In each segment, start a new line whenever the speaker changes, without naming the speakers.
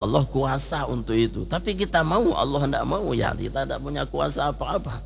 Allah kuasa untuk itu. Tapi kita mau, Allah tidak mau, ya kita tidak punya kuasa apa-apa.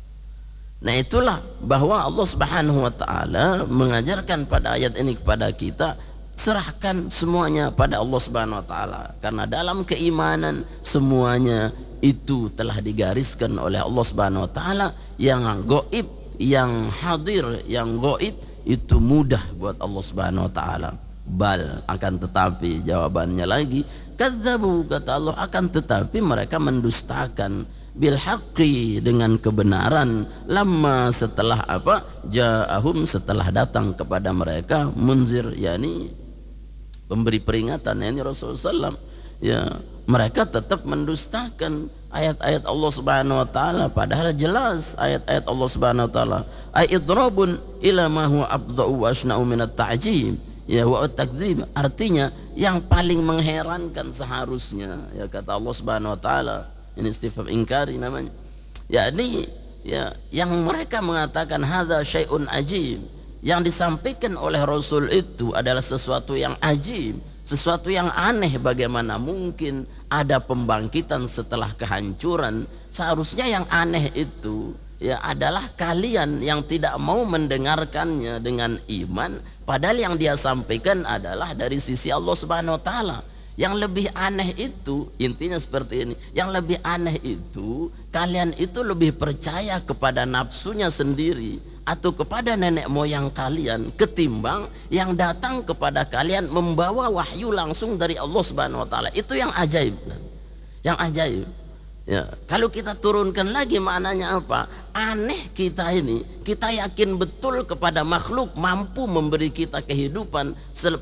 Nah itulah bahwa Allah Subhanahu wa ta'ala mengajarkan pada ayat ini kepada kita, serahkan semuanya pada Allah Subhanahu wa ta'ala, karena dalam keimanan semuanya itu telah digariskan oleh Allah Subhanahu wa ta'ala. Yang gaib, yang hadir, yang gaib itu mudah buat Allah Subhanahu wa ta'ala. Bal, akan tetapi jawabannya lagi, kadzabu, kata Allah, akan tetapi mereka mendustakan, bil haqqi, dengan kebenaran, lama, setelah apa, ja'ahum, setelah datang kepada mereka, munzir, yakni pemberi peringatan, yakni Rasulullah SAW. Ya, mereka tetap mendustakan ayat-ayat Allah Subhanahu wa ta'ala, padahal jelas ayat-ayat Allah Subhanahu wa ta'ala. Aidrabun ila ma huwa abda'u wa asna'u minat ta'jib, ya, wa takdzib, artinya yang paling mengherankan seharusnya, ya, kata Allah Subhanahu wa ta'ala. Ini istifham ingkari namanya, yakni ya, yang mereka mengatakan hadza syai'un ajib, yang disampaikan oleh Rasul itu adalah sesuatu yang ajib, sesuatu yang aneh. Bagaimana mungkin ada pembangkitan setelah kehancuran? Seharusnya yang aneh itu ya adalah kalian yang tidak mau mendengarkannya dengan iman, padahal yang dia sampaikan adalah dari sisi Allah Subhanahu wa ta'ala. Yang lebih aneh itu, intinya seperti ini, yang lebih aneh itu kalian itu lebih percaya kepada nafsunya sendiri atau kepada nenek moyang kalian ketimbang yang datang kepada kalian membawa wahyu langsung dari Allah Subhanahu wa ta'ala. Itu yang ajaib, yang ajaib. Ya, kalau kita turunkan lagi maknanya apa? Aneh kita ini, kita yakin betul kepada makhluk mampu memberi kita kehidupan,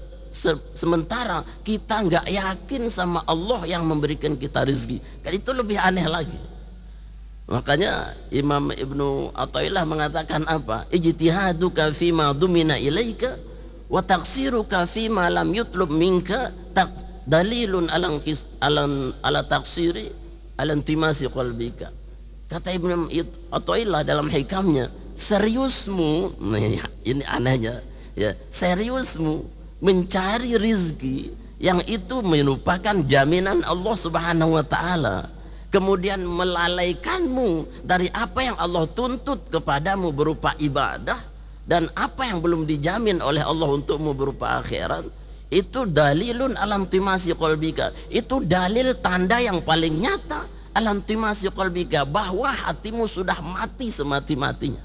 sementara kita nggak yakin sama Allah yang memberikan kita rezeki. Kan itu lebih aneh lagi. Makanya Imam Ibnu Athaillah mengatakan apa? Ijtihaduka fima dumina ilaika wa taqsiruka fima lam yutlub minka dalilun ala taqsiri ala intimasi qalbika. Kata Ibnu Athaillah dalam hikamnya, seriusmu, ini anehnya ya, seriusmu mencari rizki yang itu merupakan jaminan Allah Subhanahu wa ta'ala, kemudian melalaikanmu dari apa yang Allah tuntut kepadamu berupa ibadah dan apa yang belum dijamin oleh Allah untukmu berupa akhirat, itu dalilun alam timasi qalbika, itu dalil tanda yang paling nyata alam timasi qalbika, bahwa hatimu sudah mati semati-matinya.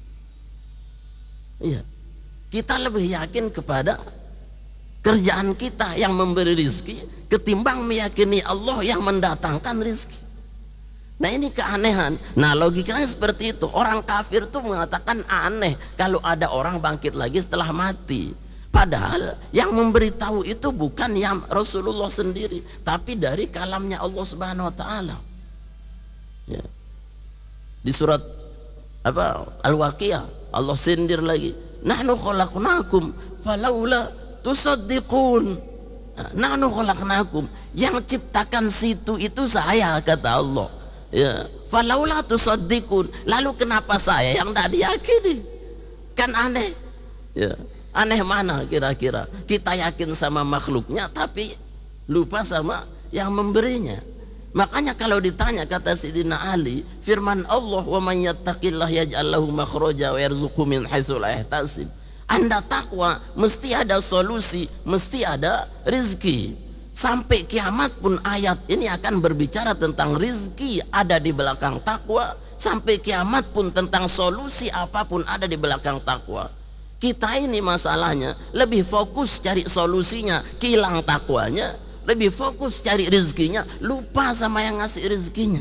Iya, kita lebih yakin kepada kerjaan kita yang memberi rizki ketimbang meyakini Allah yang mendatangkan rizki. Nah ini keanehan. Nah logikanya seperti itu. Orang kafir tuh mengatakan aneh kalau ada orang bangkit lagi setelah mati, padahal yang memberitahu itu bukan yang Rasulullah sendiri, tapi dari kalamnya Allah Subhanahu wa ta'ala. Ya. Di surat apa, Al-Waqiah, Allah sindir lagi, nahnu khalaqnakum falaula tusaddiqun, nahnu khalaqnakum, yang ciptakan situ itu saya, kata Allah. Ya, falaula tusaddiqun, lalu kenapa saya yang tidak diyakini? Kan aneh. Ya, aneh mana kira-kira? Kita yakin sama makhluknya tapi lupa sama yang memberinya. Makanya kalau ditanya, kata Sayyidina Ali, firman Allah, wa man yattaqillah yaj'al lahu makhraja wa yarzuqhu min haitsu la yahtasib. Anda takwa mesti ada solusi, mesti ada rizki. Sampai kiamat pun ayat ini akan berbicara tentang rizki ada di belakang takwa. Sampai kiamat pun tentang solusi apapun ada di belakang takwa. Kita ini masalahnya lebih fokus cari solusinya, hilang takwanya. Lebih fokus cari rizkinya, lupa sama yang ngasih rizkinya.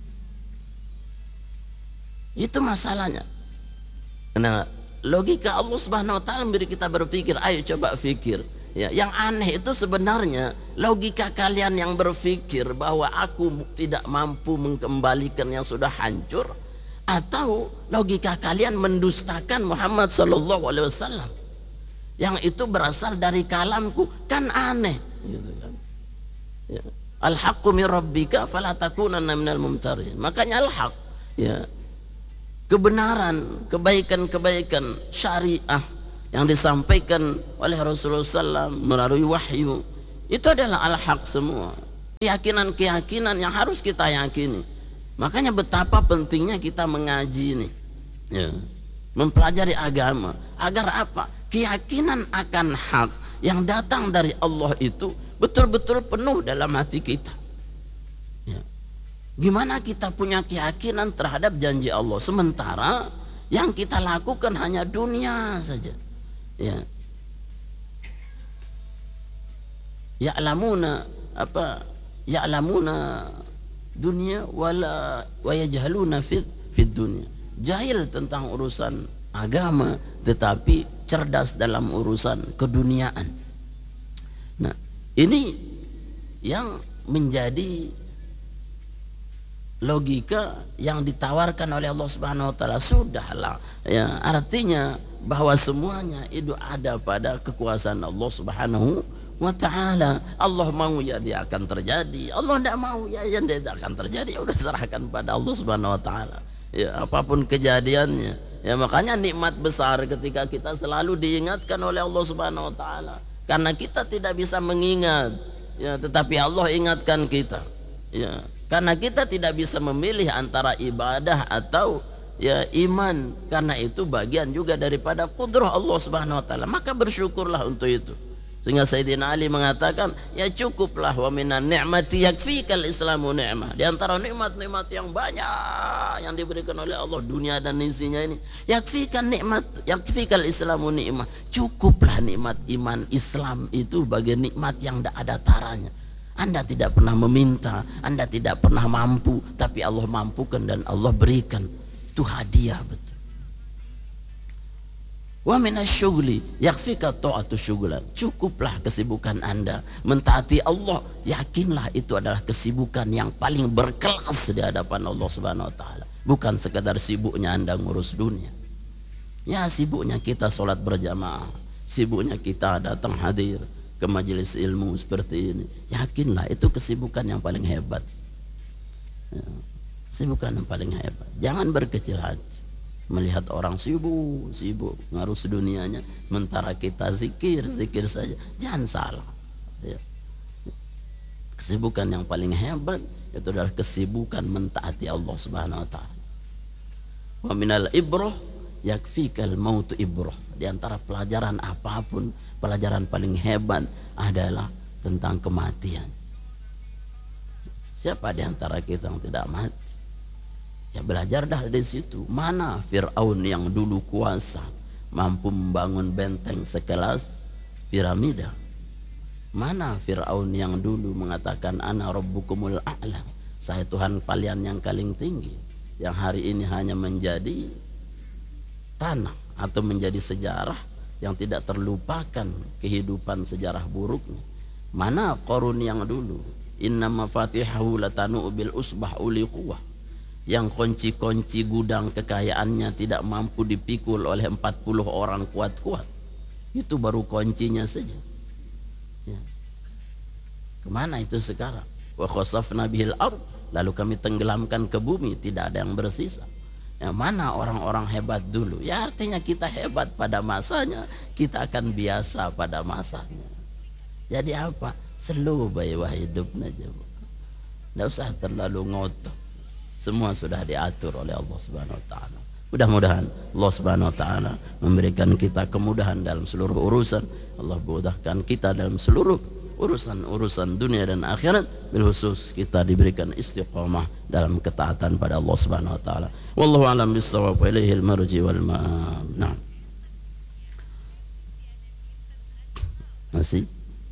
Itu masalahnya. Nah, logika Allah Subhanahu wa ta'ala memberi kita berpikir. Ayo coba pikir ya, yang aneh itu sebenarnya logika kalian yang berpikir bahwa aku tidak mampu mengembalikan yang sudah hancur, atau logika kalian mendustakan Muhammad sallallahu alaihi wasallam yang itu berasal dari kalamku. Kan aneh gitu kan ya. Al-haqqu min rabbika fala takunanna minal mumtarin. Makanya al-haq ya, kebenaran, kebaikan-kebaikan syariah yang disampaikan oleh Rasulullah SAW melalui wahyu, itu adalah al-haq semua. keyakinan-keyakinan yang harus kita yakini. Makanya betapa pentingnya kita mengaji nih, ya, mempelajari agama, agar apa? Keyakinan akan hak yang datang dari Allah itu betul-betul penuh dalam hati kita. Ya. Gimana kita punya keyakinan terhadap janji Allah, sementara yang kita lakukan hanya dunia saja. Ya. Ya'lamuna apa? Ya'lamuna dunia wa yajhaluna fid dunia. Jahil tentang urusan agama tetapi cerdas dalam urusan keduniaan. Nah, ini yang menjadi logika yang ditawarkan oleh Allah Subhanahu wa taala. Sudahlah, ya, artinya bahwa semuanya itu ada pada kekuasaan Allah Subhanahu wa ta'ala. Allah mau ya dia akan terjadi, Allah tidak mau ya tidak akan terjadi. Ya udah serahkan pada Allah Subhanahu wa ta'ala, ya, apapun kejadiannya. Ya, makanya nikmat besar ketika kita selalu diingatkan oleh Allah Subhanahu wa ta'ala, karena kita tidak bisa mengingat, ya, tetapi Allah ingatkan kita, ya, karena kita tidak bisa memilih antara ibadah atau, ya, iman, karena itu bagian juga daripada qudrah Allah Subhanahu wa ta'ala. Maka bersyukurlah untuk itu. Sehingga Sayyidina Ali mengatakan, ya cukuplah, wa minan ni'mati yakfikal islamu ni'mah. Di antara nikmat-nikmat yang banyak yang diberikan oleh Allah, dunia dan isinya ini, yakfikal islamu ni'mah. Cukuplah nikmat iman Islam itu bagi nikmat yang tidak ada taranya. Anda tidak pernah meminta, Anda tidak pernah mampu, tapi Allah mampukan dan Allah berikan. Itu hadiah betul. Wa minasyughli yakfika ta'atu syughlan. Cukuplah kesibukan Anda mentaati Allah, yakinlah itu adalah kesibukan yang paling berkelas di hadapan Allah Subhanahu wa taala. Bukan sekadar sibuknya Anda ngurus dunia. Ya, sibuknya kita sholat berjamaah, sibuknya kita datang hadir ke majelis ilmu seperti ini. Yakinlah itu kesibukan yang paling hebat. Ya, kesibukan yang paling hebat. Jangan berkecil hati melihat orang sibuk ngurus dunianya, sementara kita zikir saja. Jangan salah, ya. Kesibukan yang paling hebat itu adalah kesibukan mentaati Allah Subhanahu wa taala. Wa minal ibrah yakfikal mautu ibrah. Di antara pelajaran apapun, pelajaran paling hebat adalah tentang kematian. Siapa di antara kita yang tidak mati? Ya, belajar dah dari situ. Mana Fir'aun yang dulu kuasa, mampu membangun benteng sekelas piramida? Mana Fir'aun yang dulu mengatakan ana rabbukumul a'la, saya Tuhan kalian yang paling tinggi, yang hari ini hanya menjadi tanah atau menjadi sejarah yang tidak terlupakan kehidupan sejarah buruknya? Mana Qarun yang dulu inna mafatihahu latanu bil usbah uli quwwah, yang kunci-kunci gudang kekayaannya tidak mampu dipikul oleh 40 orang kuat-kuat. Itu baru kuncinya saja, ya. Kemana itu sekarang? Wa khasafna bihil ardh, lalu kami tenggelamkan ke bumi, tidak ada yang bersisa. Yang mana orang-orang hebat dulu? Ya, artinya kita hebat pada masanya, kita akan biasa pada masanya. Jadi apa? Slow bawa hidup aja, tidak usah terlalu ngotot. Semua sudah diatur oleh Allah Subhanahu wa taala. Mudah-mudahan Allah Subhanahu wa taala memberikan kita kemudahan dalam seluruh urusan. Allah mudahkan kita dalam seluruh urusan dunia dan akhirat. Bil khusus kita diberikan istiqamah dalam ketaatan pada Allah Subhanahu wa taala. Wallahu a'lam bissawab, wa ilaihil marji wal ma'ab. Nah. Masih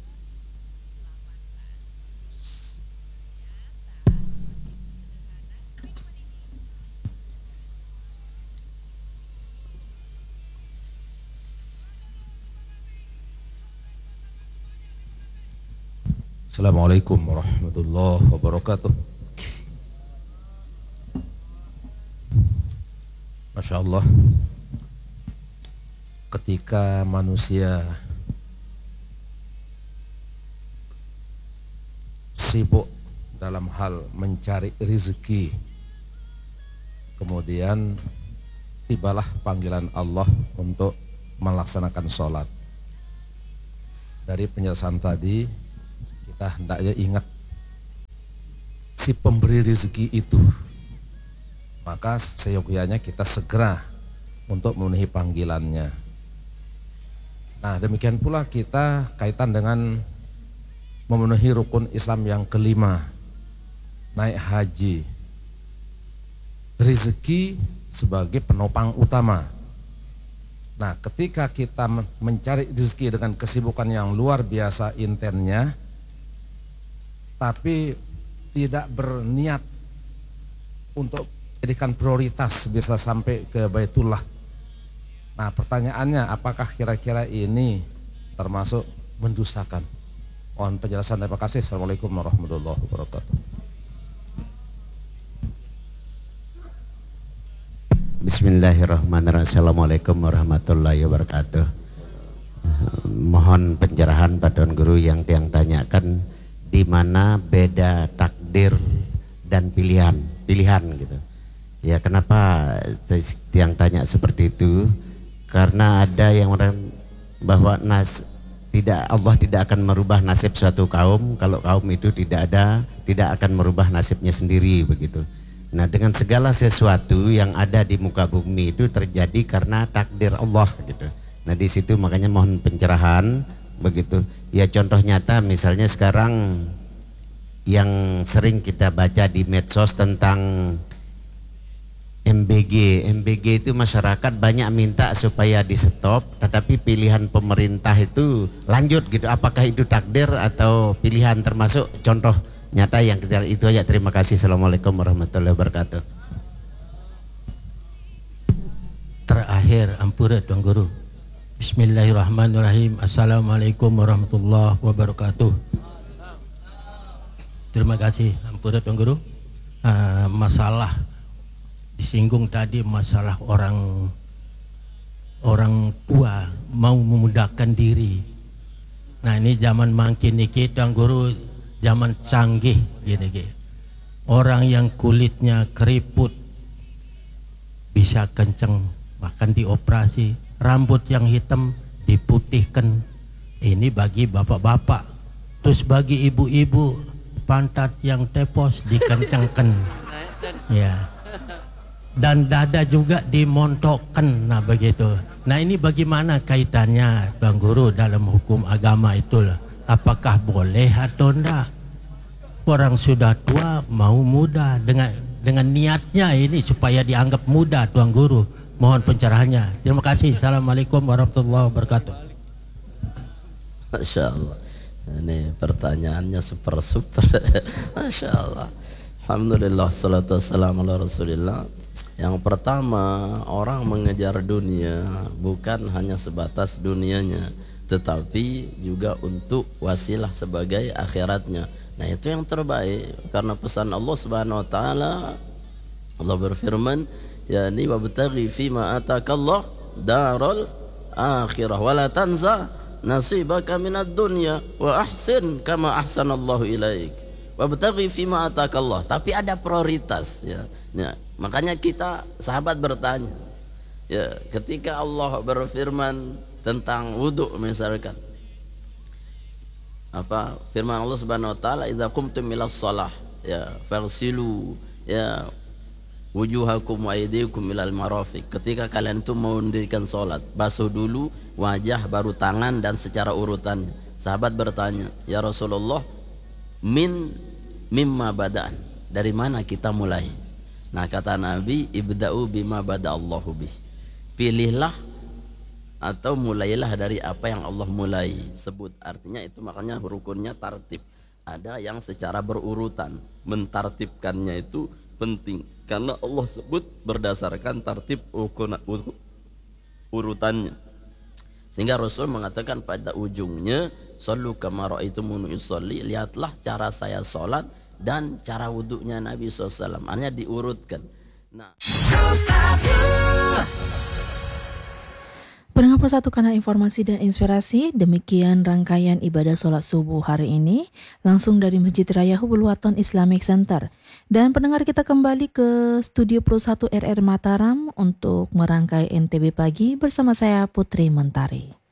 Assalamualaikum warahmatullahi wabarakatuh. Masya Allah, ketika manusia sibuk dalam hal mencari rezeki, kemudian tibalah panggilan Allah untuk melaksanakan sholat. Dari penjelasan tadi, kita hendaknya ingat si pemberi rezeki itu, maka seyogyanya kita segera untuk memenuhi panggilannya. Nah, demikian pula kita kaitan dengan memenuhi rukun Islam yang kelima, naik haji. Rezeki sebagai penopang utama. Nah, ketika kita mencari rezeki dengan kesibukan yang luar biasa intennya, tapi tidak berniat untuk jadikan prioritas bisa sampai ke Baitullah. Nah, pertanyaannya, apakah kira-kira ini termasuk mendustakan? Mohon penjelasan. Terima kasih. Assalamualaikum warahmatullahi wabarakatuh.
Bismillahirrahmanirrahim. Assalamualaikum warahmatullahi wabarakatuh. Mohon pencerahan Pak Tuan Guru yang tanyakan, di mana beda takdir dan pilihan gitu. Ya, kenapa yang tanya seperti itu? Karena ada yang bahwa Allah tidak akan merubah nasib suatu kaum kalau kaum itu tidak akan merubah nasibnya sendiri begitu. Nah, dengan segala sesuatu yang ada di muka bumi itu terjadi karena takdir Allah gitu. Nah, di situ makanya mohon pencerahan begitu. Ya, contoh nyata misalnya sekarang yang sering kita baca di medsos tentang MBG itu masyarakat banyak minta supaya di stop, tetapi pilihan pemerintah itu lanjut gitu. Apakah itu takdir atau pilihan? Termasuk contoh nyata yang kita itu aja. Terima kasih. Assalamualaikum warahmatullahi wabarakatuh.
Terakhir ampura Tuan Guru. Bismillahirrahmanirrahim. Assalamualaikum warahmatullahi wabarakatuh. Terima kasih ampura Tuan Guru. Masalah disinggung tadi, masalah orang tua mau memudahkan diri. Nah, ini zaman makin niki Tuan Guru, zaman canggih gini. Orang yang kulitnya keriput bisa kenceng, bahkan dioperasi. Rambut yang hitam diputihkan. Ini bagi bapak-bapak. Terus bagi ibu-ibu, pantat yang tepos dikencengkan. Ya. Dan dada juga dimontokkan. Nah, begitu. Nah, ini bagaimana kaitannya Tuan Guru dalam hukum agama itulah? Apakah boleh atau enggak? Orang sudah tua mau muda dengan niatnya ini supaya dianggap muda Tuan Guru. Mohon pencerahannya. Terima kasih. Assalamualaikum warahmatullahi wabarakatuh.
Masya Allah. Ini pertanyaannya super. Masya Allah. Alhamdulillah, salatu wassalamu ala Rasulillah. Yang pertama, orang mengejar dunia bukan hanya sebatas dunianya, tetapi juga untuk wasilah sebagai akhiratnya. Nah, itu yang terbaik, karena pesan Allah Subhanahu wa taala, Allah berfirman, ya ni wabtaghi fima atakallah darul akhirah wa la tanza nasibaka minad dunya wa ahsin kama ahsanallahu ilaik. Wabtaghi fima atakallah, tapi ada prioritas ya. Ya, makanya kita sahabat bertanya, ya, ketika Allah berfirman tentang wudhu misalkan, apa firman Allah Subhanahu wa taala, idza qumtum ilas shalah ya faghsilu ya wujuhakum wa aydikum ilal marafiq. Ketika kalian itu mau mendirikan salat, basuh dulu wajah baru tangan dan secara urutan. Sahabat bertanya, ya Rasulullah, mimma bada'an, dari mana kita mulai? Nah, kata Nabi, ibda'u bima bada'allahu bih. Pilihlah atau mulailah dari apa yang Allah mulai sebut. Artinya itu makanya rukunnya tartib. Ada yang secara berurutan. Mentartibkannya itu penting, karena Allah sebut berdasarkan tartib urutannya. Sehingga Rasul mengatakan pada ujungnya, sallu kama ra'aitumuni usolli, lihatlah cara saya salat dan cara wudhunya Nabi SAW, hanya diurutkan. Nah,
Pendengar Persatu Kanal Informasi dan Inspirasi, demikian rangkaian ibadah sholat subuh hari ini langsung dari Masjid Raya Hubul Waton Islamic Center. Dan pendengar, kita kembali ke Studio Pro 1 RR Mataram untuk merangkai NTB Pagi bersama saya Putri Mentari.